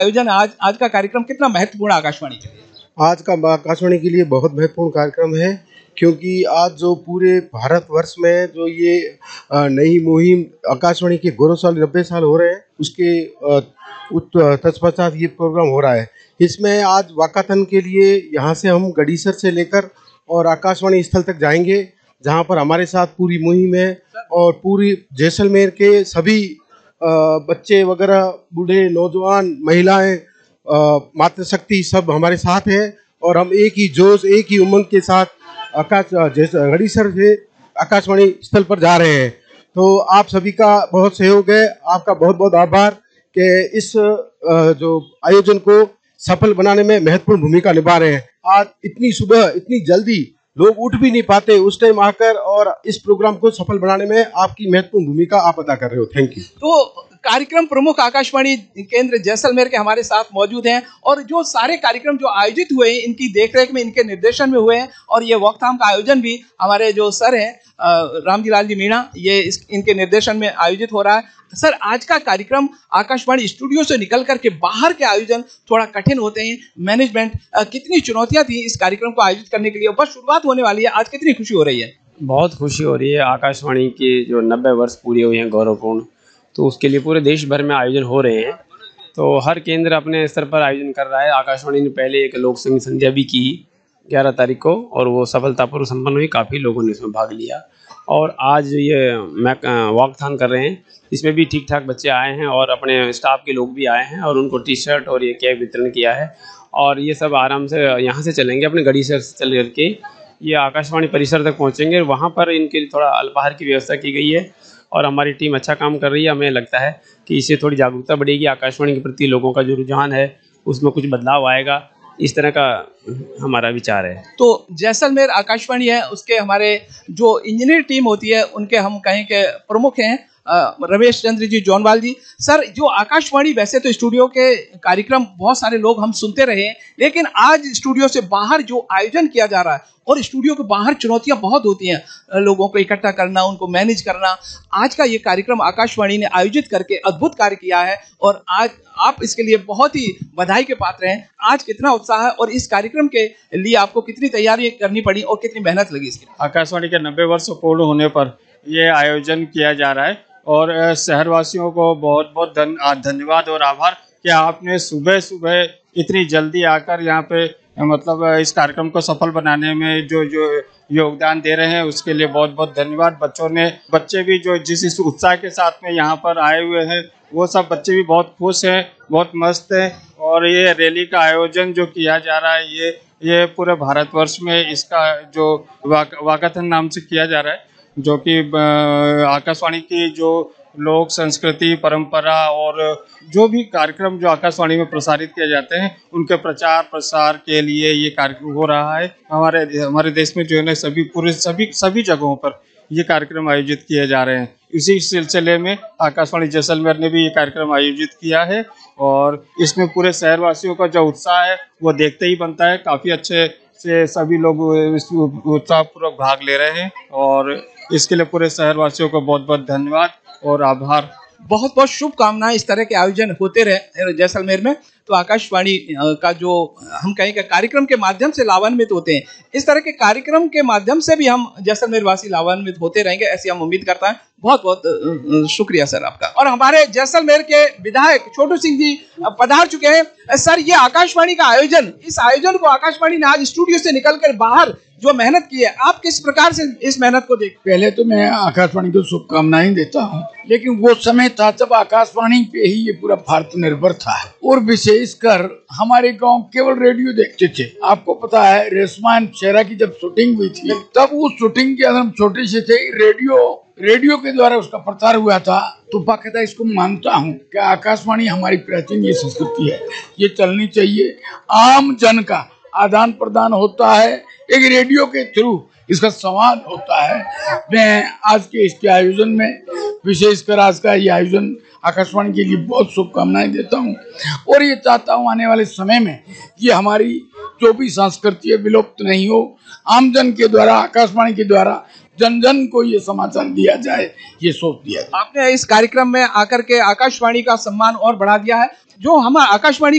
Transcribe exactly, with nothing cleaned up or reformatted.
आयोजन आज आज का कार्यक्रम कितना महत्वपूर्ण आकाशवाणी के लिए? आज का आकाशवाणी के लिए बहुत महत्वपूर्ण कार्यक्रम है, क्योंकि आज जो पूरे भारतवर्ष में जो ये नई मुहिम आकाशवाणी के गौरवशाली नब्बे साल हो रहे हैं, उसके तत्पश्चात ये प्रोग्राम हो रहा है। इसमें आज वाकाथन के लिए यहाँ से हम गडीसर से लेकर और आकाशवाणी स्थल तक जाएंगे, जहाँ पर हमारे साथ पूरी मुहिम है और पूरी जैसलमेर के सभी बच्चे वगैरह, बूढ़े, नौजवान, महिलाएं, मातृशक्ति सब हमारे साथ है और हम एक ही जोश, एक ही उमंग के साथ आकाश गडीसर से आकाशवाणी स्थल पर जा रहे हैं। तो आप सभी का बहुत सहयोग है, आपका बहुत बहुत आभार कि इस जो आयोजन को सफल बनाने में महत्वपूर्ण भूमिका निभा रहे हैं। आज इतनी सुबह, इतनी जल्दी लोग उठ भी नहीं पाते, उस टाइम आकर और इस प्रोग्राम को सफल बनाने में आपकी महत्वपूर्ण भूमिका आप अदा कर रहे हो। Thank you. तो कार्यक्रम प्रमुख आकाशवाणी केंद्र जैसलमेर के हमारे साथ मौजूद हैं और जो सारे कार्यक्रम जो आयोजित हुए हैं इनकी देखरेख में, इनके निर्देशन में हुए हैं और ये वॉकथॉन का आयोजन भी हमारे जो सर हैं रामजी लाल जी मीणा, ये इस, इनके निर्देशन में आयोजित हो रहा है। सर, आज का कार्यक्रम आकाशवाणी स्टूडियो से निकल करके बाहर के आयोजन थोड़ा कठिन होते हैं। मैनेजमेंट कितनी चुनौतियां थी इस कार्यक्रम को आयोजित करने के लिए? बस शुरुआत होने वाली है, आज कितनी खुशी हो रही है? बहुत खुशी हो रही है। आकाशवाणी के जो नब्बे वर्ष पूरे हुए हैं गौरवपूर्ण, तो उसके लिए पूरे देश भर में आयोजन हो रहे हैं। तो हर केंद्र अपने स्तर पर आयोजन कर रहा है। आकाशवाणी ने पहले एक लोक संगीत संध्या भी की ग्यारह तारीख को और वो सफलतापूर्वक संपन्न हुई। काफ़ी लोगों ने इसमें भाग लिया और आज ये मैक वॉकथॉन कर रहे हैं, इसमें भी ठीक ठाक बच्चे आए हैं और अपने स्टाफ के लोग भी आए हैं और उनको टी शर्ट और ये कैप वितरण किया है। और ये सब आराम से यहाँ से चलेंगे, अपने गडीसर से चल करके ये आकाशवाणी परिसर तक पहुँचेंगे। वहाँ पर इनके लिए थोड़ा अल्पाहार की व्यवस्था की गई है और हमारी टीम अच्छा काम कर रही है। हमें लगता है कि इससे थोड़ी जागरूकता बढ़ेगी, आकाशवाणी के प्रति लोगों का जो रुझान है उसमें कुछ बदलाव आएगा, इस तरह का हमारा विचार है। तो जैसलमेर आकाशवाणी है, उसके हमारे जो इंजीनियर टीम होती है उनके हम कहें के प्रमुख हैं रमेश चंद्र जी जौनवाल जी। सर, जो आकाशवाणी, वैसे तो स्टूडियो के कार्यक्रम बहुत सारे लोग हम सुनते रहे हैं, लेकिन आज स्टूडियो से बाहर जो आयोजन किया जा रहा है और स्टूडियो के बाहर चुनौतियां बहुत होती हैं, लोगों को इकट्ठा करना, उनको मैनेज करना। आज का ये कार्यक्रम आकाशवाणी ने आयोजित करके अद्भुत कार्य किया है और आज आप इसके लिए बहुत ही बधाई के पात्र हैं। आज कितना उत्साह है और इस कार्यक्रम के लिए आपको कितनी तैयारी करनी पड़ी और कितनी मेहनत लगी इसके लिए? आकाशवाणी के नब्बे वर्ष पूर्ण होने पर ये आयोजन किया जा रहा है और शहरवासियों को बहुत बहुत धन धन्यवाद और आभार कि आपने सुबह सुबह इतनी जल्दी आकर यहाँ पे मतलब इस कार्यक्रम को सफल बनाने में जो जो योगदान दे रहे हैं, उसके लिए बहुत बहुत धन्यवाद। बच्चों ने बच्चे भी जो जिस इस उत्साह के साथ में यहाँ पर आए हुए हैं, वो सब बच्चे भी बहुत खुश हैं, बहुत मस्त हैं। और ये रैली का आयोजन जो किया जा रहा है, ये ये पूरे भारतवर्ष में इसका जो वाक, वाकाथन नाम से किया जा रहा है, जो कि आकाशवाणी की जो लोक संस्कृति, परंपरा और जो भी कार्यक्रम जो आकाशवाणी में प्रसारित किए जाते हैं, उनके प्रचार प्रसार के लिए ये कार्यक्रम हो रहा है। हमारे हमारे देश में जो है ना सभी पूरे सभी सभी जगहों पर ये कार्यक्रम आयोजित किए जा रहे हैं। इसी सिलसिले में आकाशवाणी जैसलमेर ने भी ये कार्यक्रम आयोजित किया है और इसमें पूरे शहरवासियों का जो उत्साह है वो देखते ही बनता है। काफ़ी अच्छे से सभी लोग उत्साहपूर्वक भाग ले रहे हैं और इसके लिए पूरे शहरवासियों को बहुत बहुत धन्यवाद और आभार। बहुत बहुत शुभकामनाएं। इस तरह के आयोजन होते रहे जैसलमेर में, तो आकाशवाणी का जो हम कहें कि कार्यक्रम के माध्यम से लाभान्वित होते हैं, इस तरह के कार्यक्रम के माध्यम से भी हम जैसलमेर वासी लाभान्वित होते रहेंगे, ऐसी हम उम्मीद करता है। बहुत बहुत शुक्रिया सर आपका। और हमारे जैसलमेर के विधायक छोटू सिंह जी पधार चुके हैं। सर, ये आकाशवाणी का आयोजन, इस आयोजन को आकाशवाणी ने आज स्टूडियो से निकलकर बाहर जो मेहनत की है, आप किस प्रकार से इस मेहनत को देख? पहले तो मैं आकाशवाणी को शुभकामनाएं देता हूं, लेकिन वो समय था जब आकाशवाणी पे ही ये पूरा भारत निर्भर था और विशेषकर हमारे गांव केवल रेडियो देखते थे। आपको पता है रेशमान चेहरा की जब शूटिंग हुई थी, तब उस शूटिंग के अंदर हम छोटे से थे, रेडियो रेडियो के द्वारा उसका प्रचार हुआ था। तो बाकायदा इसको मानता हूँ कि आकाशवाणी हमारी प्राचीन ये संस्कृति है, ये चलनी चाहिए। आम जन का आदान प्रदान होता है, एक रेडियो के थ्रू इसका संवाद होता है। मैं आज के इसके आयोजन में, विशेषकर आज का ये आयोजन आकाशवाणी के लिए बहुत शुभकामनाएं देता हूँ और ये चाहता हूँ आने वाले समय में कि हमारी जो भी संस्कृति है विलुप्त नहीं हो। आमजन के द्वारा, आकाशवाणी के द्वारा जन जन को ये समाचार दिया जाए, ये सोच दिया। आपने इस कार्यक्रम में आकर के आकाशवाणी का सम्मान और बढ़ा दिया है। जो हम आकाशवाणी